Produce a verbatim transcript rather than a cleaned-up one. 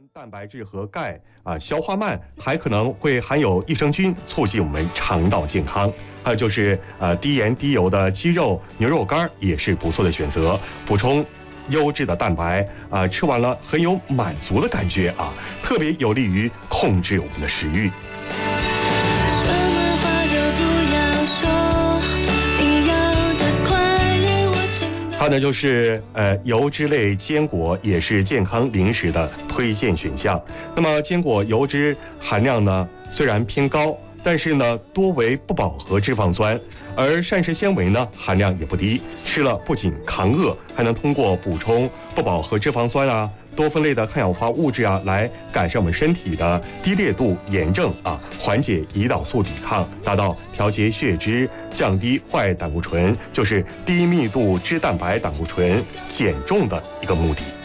蛋白质和钙啊，消化慢，还可能会含有益生菌，促进我们肠道健康。还有就是呃低盐低油的鸡肉、牛肉干也是不错的选择，补充优质的蛋白啊，吃完了很有满足的感觉啊，特别有利于控制我们的食欲。还有呢，就是呃油脂类坚果也是健康零食的推荐选项。那么坚果油脂含量呢虽然偏高，但是呢多为不饱和脂肪酸，而膳食纤维呢含量也不低，吃了不仅抗饿，还能通过补充不饱和脂肪酸啊、多酚类的抗氧化物质啊，来改善我们身体的低烈度炎症啊，缓解胰岛素抵抗，达到调节血脂、降低坏胆固醇，就是低密度脂蛋白胆固醇减重的一个目的。